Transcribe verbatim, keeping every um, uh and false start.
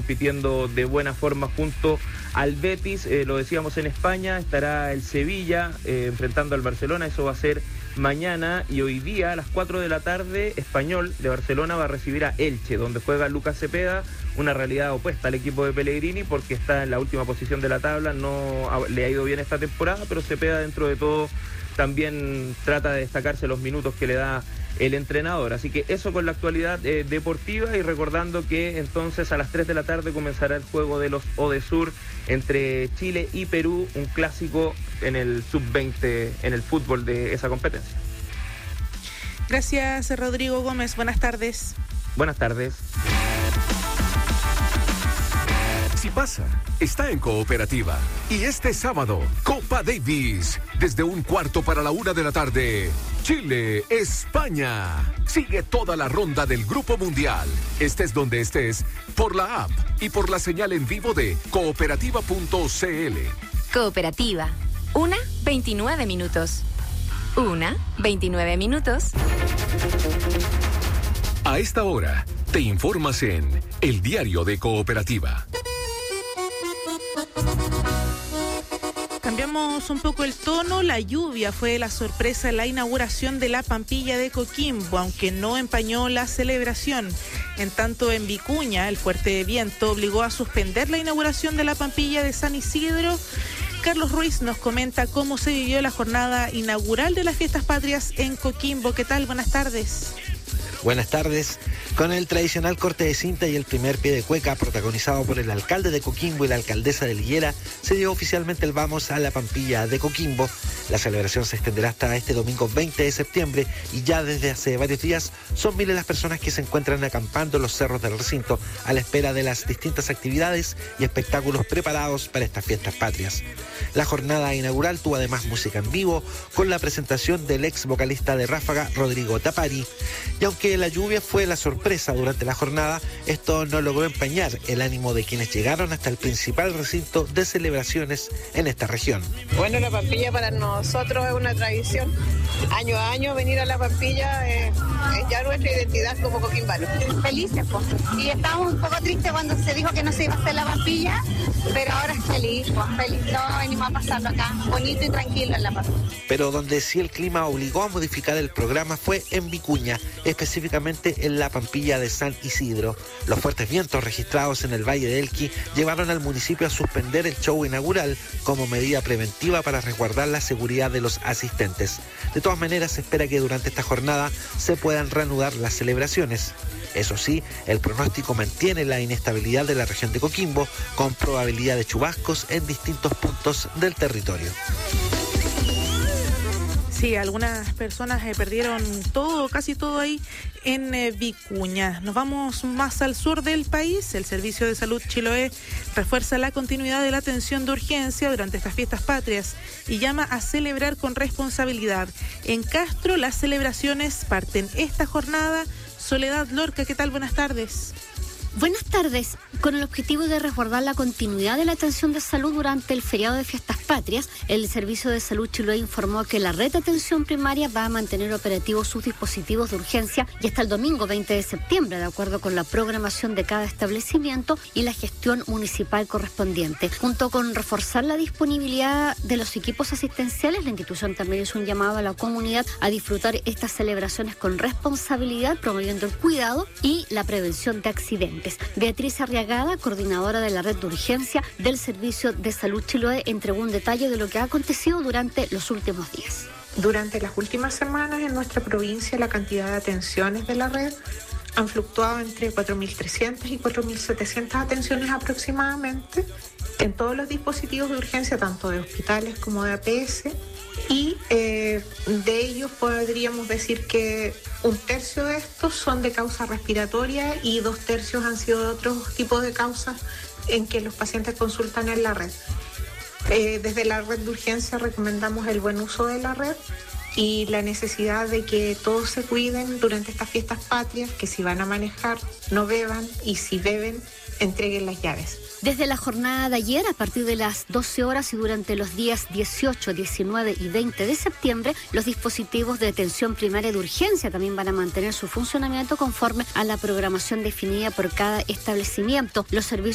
compitiendo de buena forma junto al Betis. Eh, lo decíamos, en España estará el Sevilla eh, enfrentando al Barcelona. Eso va a ser mañana, y hoy día a las cuatro de la tarde Español de Barcelona va a recibir a Elche, donde juega Lucas Cepeda, una realidad opuesta al equipo de Pellegrini porque está en la última posición de la tabla. No ha, le ha ido bien esta temporada, pero Cepeda dentro de todo también trata de destacarse los minutos que le da el entrenador. Así que eso con la actualidad eh, deportiva, y recordando que entonces a las tres de la tarde comenzará el juego de los Odesur entre Chile y Perú, un clásico en el sub veinte en el fútbol de esa competencia. Gracias, Rodrigo Gómez. Buenas tardes. Buenas tardes. Si pasa, está en Cooperativa. Y este sábado, Copa Davis, desde un cuarto para la una de la tarde, Chile, España. Sigue toda la ronda del Grupo Mundial. Estés donde estés, por la app y por la señal en vivo de cooperativa punto c l. Cooperativa. Una, veintinueve minutos. Una, veintinueve minutos. A esta hora, te informas en El Diario de Cooperativa. Cambiamos un poco el tono. La lluvia fue la sorpresa en la inauguración de la Pampilla de Coquimbo, aunque no empañó la celebración. En tanto, en Vicuña, el fuerte viento obligó a suspender la inauguración de la Pampilla de San Isidro. Carlos Ruiz nos comenta cómo se vivió la jornada inaugural de las Fiestas Patrias en Coquimbo. ¿Qué tal? Buenas tardes. Buenas tardes. Con el tradicional corte de cinta y el primer pie de cueca protagonizado por el alcalde de Coquimbo y la alcaldesa de Liguera, se dio oficialmente el vamos a la Pampilla de Coquimbo. La celebración se extenderá hasta este domingo veinte de septiembre y ya desde hace varios días son miles las personas que se encuentran acampando en los cerros del recinto a la espera de las distintas actividades y espectáculos preparados para estas fiestas patrias. La jornada inaugural tuvo además música en vivo con la presentación del ex vocalista de Ráfaga, Rodrigo Tapari. Y aunque la lluvia fue la sorpresa durante la jornada, esto no logró empañar el ánimo de quienes llegaron hasta el principal recinto de celebraciones en esta región. Bueno, la Pampilla para nosotros es una tradición. Año a año venir a la Pampilla es, es ya nuestra identidad como coquimbanos. Felices, pues. Y estábamos un poco tristes cuando se dijo que no se iba a hacer la Pampilla, pero ahora es feliz, pues feliz. Todos venimos a pasarlo acá, bonito y tranquilo en la Pampilla. Pero donde sí el clima obligó a modificar el programa fue en Vicuña, específicamente en la Pampilla de San Isidro. Los fuertes vientos registrados en el Valle de Elqui llevaron al municipio a suspender el show inaugural como medida preventiva para resguardar la seguridad de los asistentes. De todas maneras, se espera que durante esta jornada se puedan reanudar las celebraciones. Eso sí, el pronóstico mantiene la inestabilidad de la región de Coquimbo, con probabilidad de chubascos en distintos puntos del territorio. Sí, algunas personas eh, perdieron todo, casi todo ahí en eh, Vicuña. Nos vamos más al sur del país. El Servicio de Salud Chiloé refuerza la continuidad de la atención de urgencia durante estas fiestas patrias y llama a celebrar con responsabilidad. En Castro, las celebraciones parten esta jornada. Soledad Lorca, ¿qué tal? Buenas tardes. Buenas tardes. Con el objetivo de resguardar la continuidad de la atención de salud durante el feriado de Fiestas Patrias, el Servicio de Salud Chiloé informó que la red de atención primaria va a mantener operativos sus dispositivos de urgencia y hasta el domingo veinte de septiembre, de acuerdo con la programación de cada establecimiento y la gestión municipal correspondiente. Junto con reforzar la disponibilidad de los equipos asistenciales, la institución también hizo un llamado a la comunidad a disfrutar estas celebraciones con responsabilidad, promoviendo el cuidado y la prevención de accidentes. Beatriz Arriagada, coordinadora de la red de urgencia del Servicio de Salud Chiloé, entregó un detalle de lo que ha acontecido durante los últimos días. Durante las últimas semanas en nuestra provincia la cantidad de atenciones de la red han fluctuado entre cuatro mil trescientas y cuatro mil setecientas atenciones aproximadamente en todos los dispositivos de urgencia, tanto de hospitales como de A P S. Y eh, de ellos podríamos decir que un tercio de estos son de causa respiratoria y dos tercios han sido de otros tipos de causas en que los pacientes consultan en la red. Eh, desde la red de urgencia recomendamos el buen uso de la red y la necesidad de que todos se cuiden durante estas fiestas patrias, que si van a manejar no beban y si beben entreguen las llaves. Desde la jornada de ayer, a partir de las doce horas y durante los días dieciocho, diecinueve y veinte de septiembre, los dispositivos de atención primaria de urgencia también van a mantener su funcionamiento conforme a la programación definida por cada establecimiento. Los servicios